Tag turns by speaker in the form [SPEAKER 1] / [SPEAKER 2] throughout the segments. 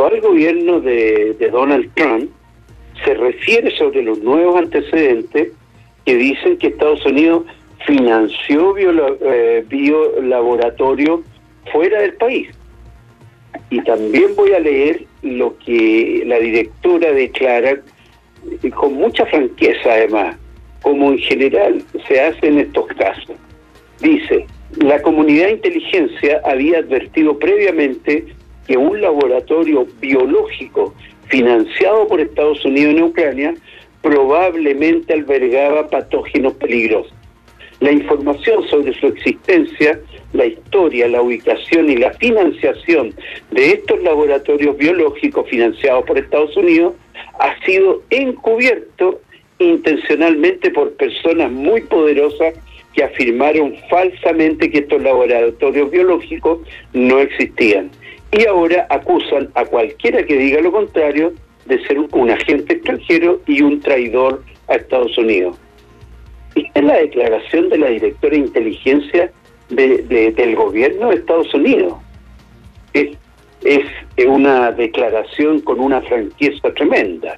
[SPEAKER 1] actual gobierno de Donald Trump se refiere sobre los nuevos antecedentes que dicen que Estados Unidos financió biolaboratorios fuera del país. Y también voy a leer lo que la directora declara con mucha franqueza, además, como en general se hace en estos casos. Dice: la comunidad de inteligencia había advertido previamente que un laboratorio biológico financiado por Estados Unidos en Ucrania probablemente albergaba patógenos peligrosos. La información sobre su existencia, la historia, la ubicación y la financiación de estos laboratorios biológicos financiados por Estados Unidos ha sido encubierto intencionalmente por personas muy poderosas que afirmaron falsamente que estos laboratorios biológicos no existían. Y ahora acusan a cualquiera que diga lo contrario de ser un agente extranjero y un traidor a Estados Unidos. Esta es la declaración de la directora de inteligencia del gobierno de Estados Unidos. Es una declaración con una franqueza tremenda.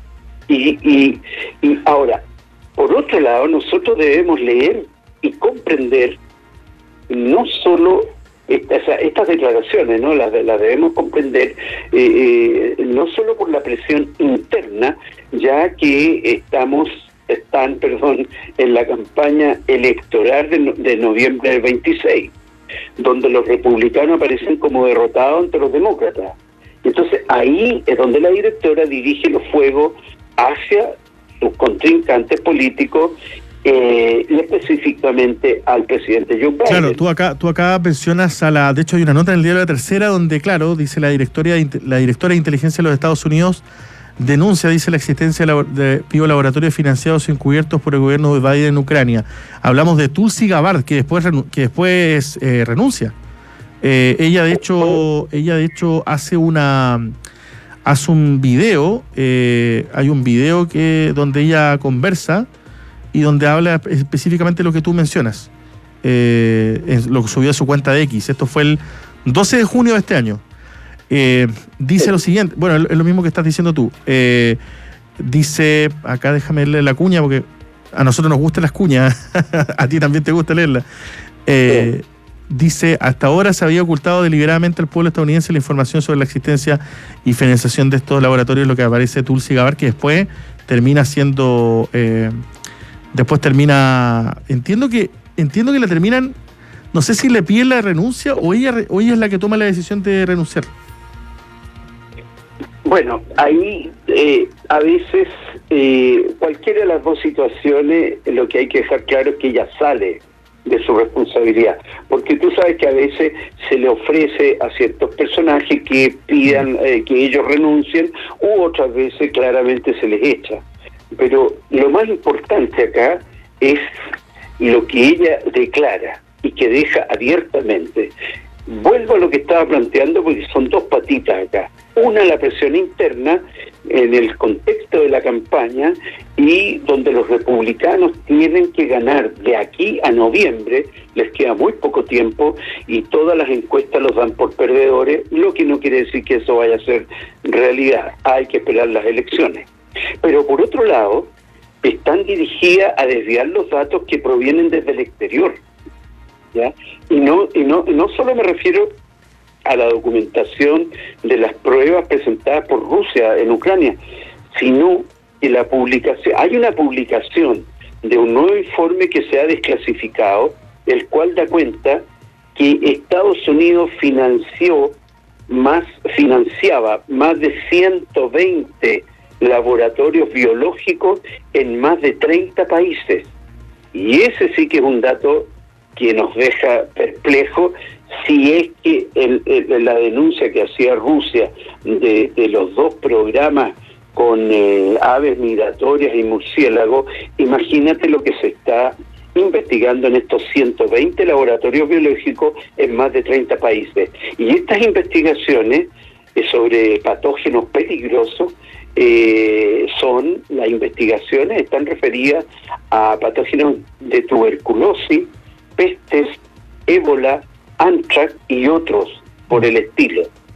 [SPEAKER 1] Y ahora, por otro lado, nosotros debemos leer y comprender no solo estas declaraciones, ¿no? Las debemos comprender no solo por la presión interna, ya que están en la campaña electoral de noviembre del 26, donde los republicanos aparecen como derrotados ante los demócratas. Entonces ahí es donde la directora dirige los fuegos hacia sus contrincantes políticos, y específicamente al presidente Joe Biden.
[SPEAKER 2] Claro, tú acá mencionas de hecho hay una nota en el diario La Tercera donde, claro, dice la directora de inteligencia de los Estados Unidos denuncia, dice, la existencia de biolaboratorios financiados y encubiertos por el gobierno de Biden en Ucrania. Hablamos de Tulsi Gabbard, que después renuncia. Ella de hecho hace un video, hay un video donde ella conversa y donde habla específicamente lo que tú mencionas, lo que subió a su cuenta de X. Esto fue el 12 de junio de este año. Dice lo siguiente, bueno, es lo mismo que estás diciendo tú. Dice, acá déjame leer la cuña porque a nosotros nos gustan las cuñas, a ti también te gusta leerla. Dice: hasta ahora se había ocultado deliberadamente al pueblo estadounidense la información sobre la existencia y financiación de estos laboratorios, lo que aparece Tulsi Gabbard, que después termina siendo... Entiendo que la terminan, no sé si le piden la renuncia o ella es la que toma la decisión de renunciar.
[SPEAKER 1] Bueno, ahí a veces cualquiera de las dos situaciones, lo que hay que dejar claro es que ella sale de su responsabilidad, porque tú sabes que a veces se le ofrece a ciertos personajes que pidan que ellos renuncien, u otras veces claramente se les echa. Pero lo más importante acá es lo que ella declara y que deja abiertamente. Vuelvo a lo que estaba planteando porque son dos patitas acá. Una, la presión interna en el contexto de la campaña y donde los republicanos tienen que ganar de aquí a noviembre, les queda muy poco tiempo y todas las encuestas los dan por perdedores, lo que no quiere decir que eso vaya a ser realidad. Hay que esperar las elecciones. Pero por otro lado, están dirigidas a desviar los datos que provienen desde el exterior, ¿ya? Y no solo me refiero a la documentación de las pruebas presentadas por Rusia en Ucrania, sino que hay una publicación de un nuevo informe que se ha desclasificado, el cual da cuenta que Estados Unidos financiaba más de 120 laboratorios biológicos en más de 30 países. Y ese sí que es un dato que nos deja perplejos, si es que la denuncia que hacía Rusia de los dos programas con aves migratorias y murciélagos, imagínate lo que se está investigando en estos 120 laboratorios biológicos en más de 30 países. Y estas investigaciones sobre patógenos peligrosos las investigaciones están referidas a patógenos de tuberculosis, pestes, ébola, anthrax y otros por el estilo.